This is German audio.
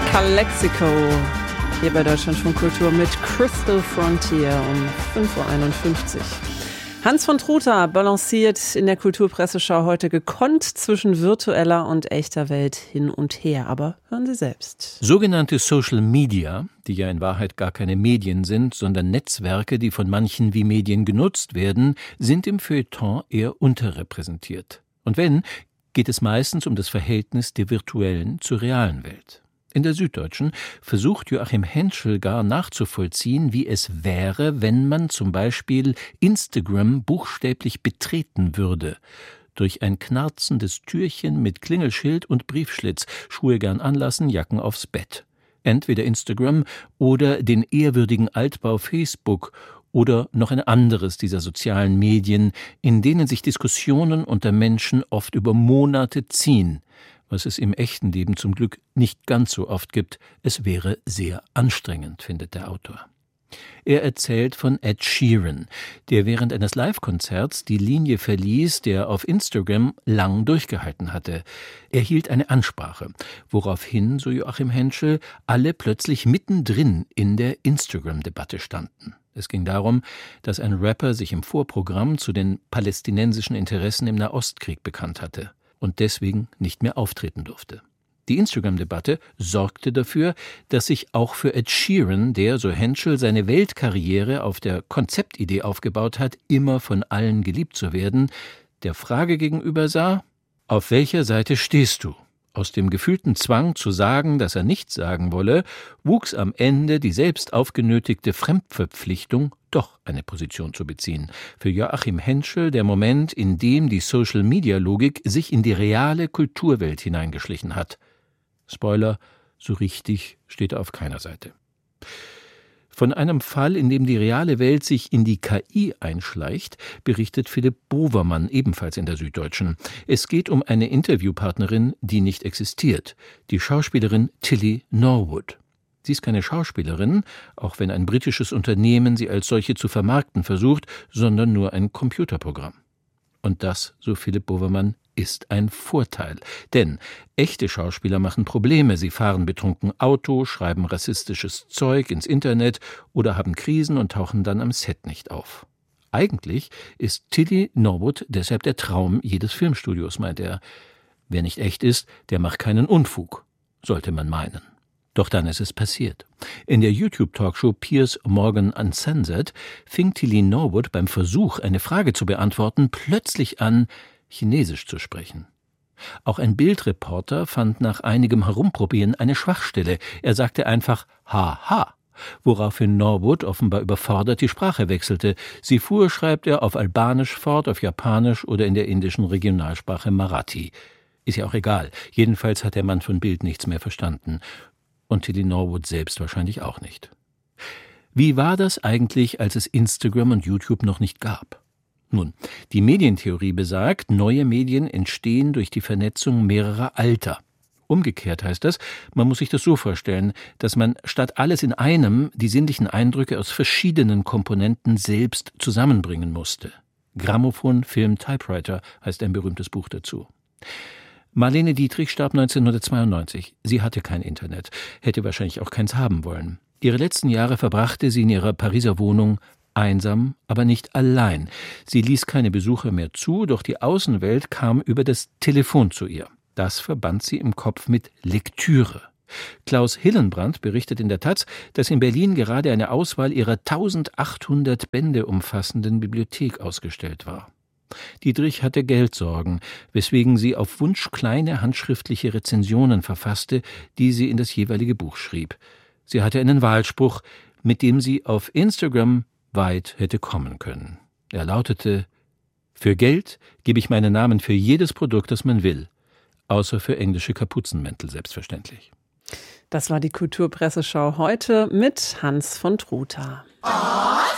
Calexico hier bei Deutschlandfunk Kultur mit Crystal Frontier um 5.51 Uhr. Hans von Truther balanciert in der Kulturpresseschau heute gekonnt zwischen virtueller und echter Welt hin und her. Aber hören Sie selbst. Sogenannte Social Media, die ja in Wahrheit gar keine Medien sind, sondern Netzwerke, die von manchen wie Medien genutzt werden, sind im Feuilleton eher unterrepräsentiert. Und wenn, geht es meistens um das Verhältnis der virtuellen zur realen Welt. In der Süddeutschen versucht Joachim Henschel gar nachzuvollziehen, wie es wäre, wenn man zum Beispiel Instagram buchstäblich betreten würde. Durch ein knarzendes Türchen mit Klingelschild und Briefschlitz, Schuhe gern anlassen, Jacken aufs Bett. Entweder Instagram oder den ehrwürdigen Altbau Facebook oder noch ein anderes dieser sozialen Medien, in denen sich Diskussionen unter Menschen oft über Monate ziehen. Was es im echten Leben zum Glück nicht ganz so oft gibt. Es wäre sehr anstrengend, findet der Autor. Er erzählt von Ed Sheeran, der während eines Live-Konzerts die Linie verließ, der auf Instagram lang durchgehalten hatte. Er hielt eine Ansprache, woraufhin, so Joachim Henschel, alle plötzlich mittendrin in der Instagram-Debatte standen. Es ging darum, dass ein Rapper sich im Vorprogramm zu den palästinensischen Interessen im Nahostkrieg bekannt hatte und deswegen nicht mehr auftreten durfte. Die Instagram-Debatte sorgte dafür, dass sich auch für Ed Sheeran, der, so Henschel, seine Weltkarriere auf der Konzeptidee aufgebaut hat, immer von allen geliebt zu werden, der Frage gegenüber sah: Auf welcher Seite stehst du? Aus dem gefühlten Zwang zu sagen, dass er nichts sagen wolle, wuchs am Ende die selbst aufgenötigte Fremdverpflichtung, doch eine Position zu beziehen. Für Joachim Henschel der Moment, in dem die Social-Media-Logik sich in die reale Kulturwelt hineingeschlichen hat. Spoiler, so richtig steht er auf keiner Seite. Von einem Fall, in dem die reale Welt sich in die KI einschleicht, berichtet Philipp Bovermann, ebenfalls in der Süddeutschen. Es geht um eine Interviewpartnerin, die nicht existiert, die Schauspielerin Tilly Norwood. Sie ist keine Schauspielerin, auch wenn ein britisches Unternehmen sie als solche zu vermarkten versucht, sondern nur ein Computerprogramm. Und das, so Philipp Bovermann, ist ein Vorteil. Denn echte Schauspieler machen Probleme. Sie fahren betrunken Auto, schreiben rassistisches Zeug ins Internet oder haben Krisen und tauchen dann am Set nicht auf. Eigentlich ist Tilly Norwood deshalb der Traum jedes Filmstudios, meint er. Wer nicht echt ist, der macht keinen Unfug, sollte man meinen. Doch dann ist es passiert. In der YouTube-Talkshow Piers Morgan Uncensored fing Tilly Norwood beim Versuch, eine Frage zu beantworten, plötzlich an, Chinesisch zu sprechen. Auch ein Bildreporter fand nach einigem Herumprobieren eine Schwachstelle. Er sagte einfach Haha, woraufhin Norwood offenbar überfordert die Sprache wechselte. Sie fuhr, schreibt er, auf Albanisch fort, auf Japanisch oder in der indischen Regionalsprache Marathi. Ist ja auch egal. Jedenfalls hat der Mann von Bild nichts mehr verstanden. Und Tilly Norwood selbst wahrscheinlich auch nicht. Wie war das eigentlich, als es Instagram und YouTube noch nicht gab? Nun, die Medientheorie besagt, neue Medien entstehen durch die Vernetzung mehrerer Alter. Umgekehrt heißt das, man muss sich das so vorstellen, dass man statt alles in einem die sinnlichen Eindrücke aus verschiedenen Komponenten selbst zusammenbringen musste. Grammophon, Film, Typewriter heißt ein berühmtes Buch dazu. Marlene Dietrich starb 1992. Sie hatte kein Internet, hätte wahrscheinlich auch keins haben wollen. Ihre letzten Jahre verbrachte sie in ihrer Pariser Wohnung einsam, aber nicht allein. Sie ließ keine Besucher mehr zu, doch die Außenwelt kam über das Telefon zu ihr. Das verband sie im Kopf mit Lektüre. Klaus Hillenbrand berichtet in der Taz, dass in Berlin gerade eine Auswahl ihrer 1800 Bände umfassenden Bibliothek ausgestellt war. Dietrich hatte Geldsorgen, weswegen sie auf Wunsch kleine handschriftliche Rezensionen verfasste, die sie in das jeweilige Buch schrieb. Sie hatte einen Wahlspruch, mit dem sie auf Instagram weit hätte kommen können. Er lautete: Für Geld gebe ich meinen Namen für jedes Produkt, das man will. Außer für englische Kapuzenmäntel, selbstverständlich. Das war die Kulturpresseschau heute mit Hans von Truther.